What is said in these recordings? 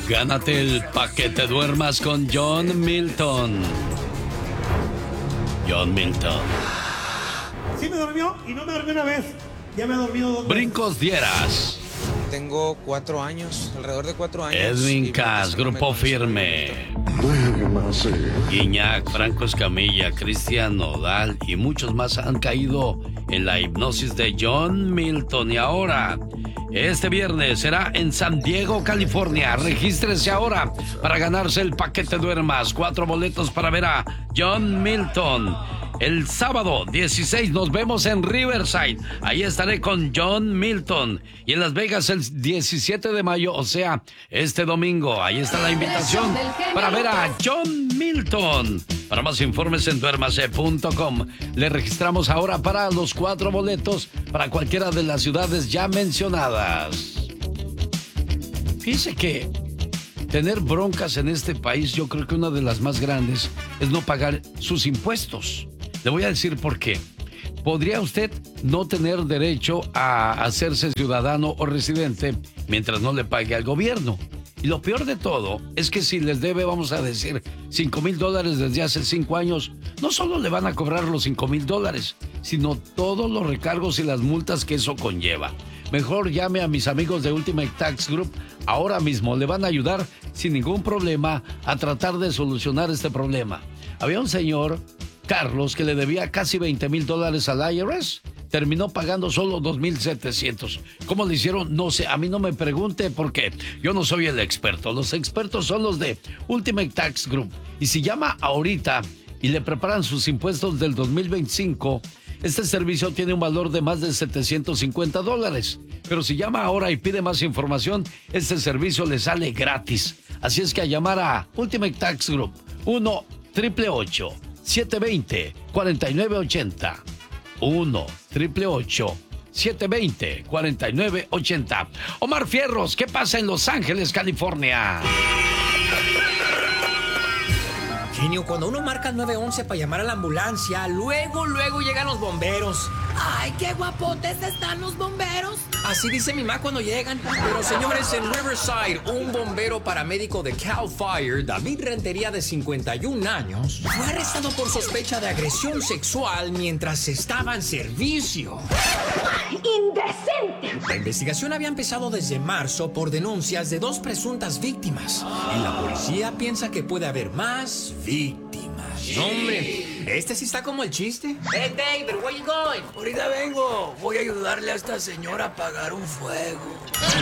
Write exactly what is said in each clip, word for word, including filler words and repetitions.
Gánate el pa' que te duermas con John Milton. John Milton. Sí me durmió y no me dormí una vez. Ya me he dormido dos veces. Brincos dieras. Tengo cuatro años, alrededor de cuatro años. Edwin Cass, Grupo Firme. Guiñac, Franco Escamilla, Cristian Nodal y muchos más han caído en la hipnosis de John Milton. Y ahora, este viernes será en San Diego, California. Regístrese ahora para ganarse el paquete duermas. Cuatro boletos para ver a John Milton. El sábado dieciséis nos vemos en Riverside. Ahí estaré con John Milton. Y en Las Vegas el diecisiete de mayo, o sea, este domingo. Ahí está la invitación para ver a John Milton. Para más informes en duérmase punto com. Le registramos ahora para los cuatro boletos para cualquiera de las ciudades ya mencionadas. Fíjese que tener broncas en este país, yo creo que una de las más grandes es no pagar sus impuestos. Le voy a decir por qué. ¿Podría usted no tener derecho a hacerse ciudadano o residente mientras no le pague al gobierno? Y lo peor de todo es que si les debe, vamos a decir, cinco mil dólares desde hace cinco años, no solo le van a cobrar los cinco mil dólares, sino todos los recargos y las multas que eso conlleva. Mejor llame a mis amigos de Ultimate Tax Group ahora mismo. Le van a ayudar sin ningún problema a tratar de solucionar este problema. Había un señor, Carlos, que le debía casi veinte mil dólares al I R S. Terminó pagando solo dos mil setecientos. ¿Cómo le hicieron? No sé, a mí no me pregunte porque yo no soy el experto. Los expertos son los de Ultimate Tax Group. Y si llama ahorita y le preparan sus impuestos del dos mil veinticinco, este servicio tiene un valor de más de setecientos cincuenta dólares. Pero si llama ahora y pide más información, este servicio le sale gratis. Así es que a llamar a Ultimate Tax Group, uno triple ocho siete dos cero cuatro nueve ocho cero. uno triple ocho siete dos cero cuatro nueve ocho cero. Omar Fierros, ¿qué pasa en Los Ángeles, California? Genio, cuando uno marca nueve once para llamar a la ambulancia, luego, luego llegan los bomberos. ¡Ay, qué guapotes están los bomberos! Así dice mi mamá cuando llegan. Pero señores, en Riverside, un bombero paramédico de Cal Fire, David Rentería, de cincuenta y un años, fue arrestado por sospecha de agresión sexual mientras estaba en servicio. ¡Indecente! La investigación había empezado desde marzo por denuncias de dos presuntas víctimas. Y la policía piensa que puede haber más víctimas. No, hombre, este sí está como el chiste. Hey, David, where you going? Ahorita vengo. Voy a ayudarle a esta señora a apagar un fuego.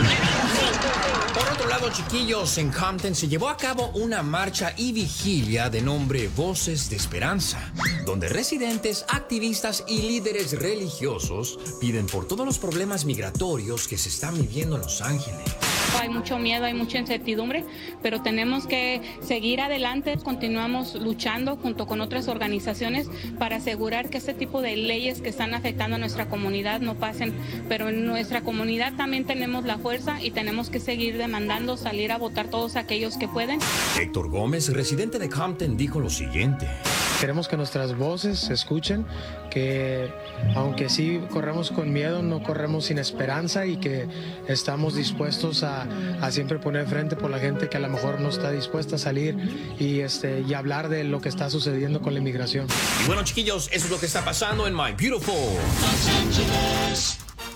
Por otro lado, chiquillos, en Compton se llevó a cabo una marcha y vigilia de nombre Voces de Esperanza, donde residentes, activistas y líderes religiosos piden por todos los problemas migratorios que se están viviendo en Los Ángeles. Hay mucho miedo, hay mucha incertidumbre, pero tenemos que seguir adelante. Continuamos luchando junto con otras organizaciones para asegurar que este tipo de leyes que están afectando a nuestra comunidad no pasen. Pero en nuestra comunidad también tenemos la fuerza y tenemos que seguir demandando salir a votar todos aquellos que pueden. Héctor Gómez, residente de Compton, dijo lo siguiente. Queremos que nuestras voces se escuchen, que aunque sí corremos con miedo, no corremos sin esperanza y que estamos dispuestos a, a siempre poner frente por la gente que a lo mejor no está dispuesta a salir y, este, y hablar de lo que está sucediendo con la inmigración. Y bueno, chiquillos, eso es lo que está pasando en My Beautiful Los Ángeles.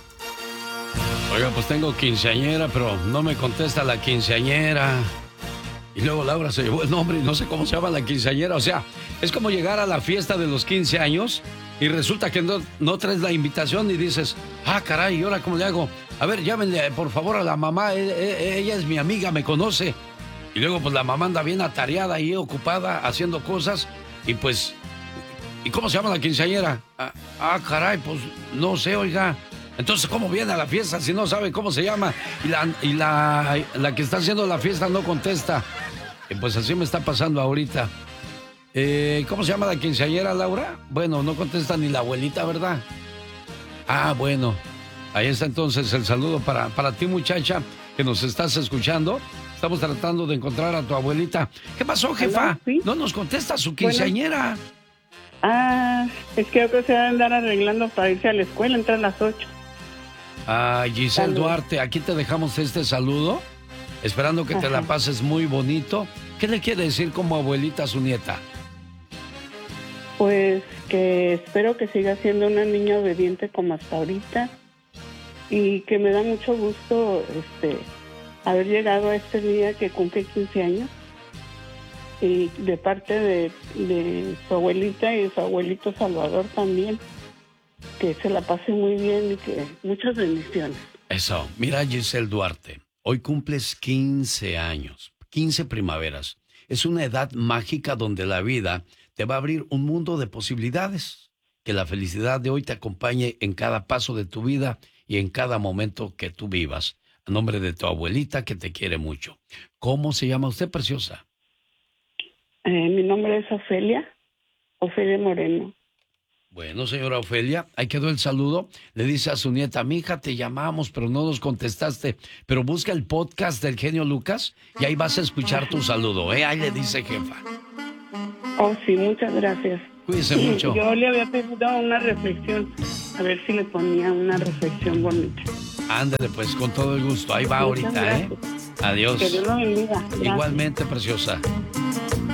Oiga, pues tengo quinceañera, pero no me contesta la quinceañera. Y luego Laura se llevó el nombre y no sé cómo se llama la quinceañera. O sea, es como llegar a la fiesta de los quince años y resulta que no, no traes la invitación y dices, ah, caray, ¿y ahora cómo le hago? A ver, llámenle por favor a la mamá, e- e- ella es mi amiga, me conoce. Y luego pues la mamá anda bien atareada y ocupada haciendo cosas y pues... ¿Y cómo se llama la quinceañera? Ah, ah, caray, pues no sé, oiga. Entonces, ¿cómo viene a la fiesta si no sabe cómo se llama? Y la, y la, la que está haciendo la fiesta no contesta. Y pues así me está pasando ahorita. Eh, ¿Cómo se llama la quinceañera, Laura? Bueno, no contesta ni la abuelita, ¿verdad? Ah, bueno. Ahí está entonces el saludo para, para ti, muchacha, que nos estás escuchando. Estamos tratando de encontrar a tu abuelita. ¿Qué pasó, jefa? ¿Sí? No nos contesta su quinceañera. Bueno. Ah, es que creo que se va a andar arreglando para irse a la escuela, entrar a las ocho. Ah, Giselle Saludos. Duarte, aquí te dejamos este saludo. esperando que te Ajá. la pases muy bonito. ¿Qué le quiere decir como abuelita a su nieta? Pues que espero que siga siendo una niña obediente como hasta ahorita y que me da mucho gusto este haber llegado a este día que cumple quince años y de parte de, de su abuelita y de su abuelito Salvador también, que se la pase muy bien y que muchas bendiciones. Eso, mira Giselle Duarte, hoy cumples quince años, quince primaveras. Es una edad mágica donde la vida te va a abrir un mundo de posibilidades. Que la felicidad de hoy te acompañe en cada paso de tu vida y en cada momento que tú vivas. A nombre de tu abuelita que te quiere mucho. ¿Cómo se llama usted, preciosa? Eh, mi nombre es Ofelia, Ofelia Moreno. Bueno, señora Ofelia, ahí quedó el saludo. Le dice a su nieta, mija, te llamamos, pero no nos contestaste. Pero busca el podcast del genio Lucas y ahí vas a escuchar tu saludo, ¿eh? Ahí le dice jefa. Oh, sí, muchas gracias. Cuídese mucho. Yo le había pedido una reflexión, a ver si le ponía una reflexión bonita. Ándale, pues, con todo el gusto. Ahí va Muchas ahorita, ¿eh? gracias. Adiós. Que Dios lo bendiga. Gracias. Igualmente, preciosa.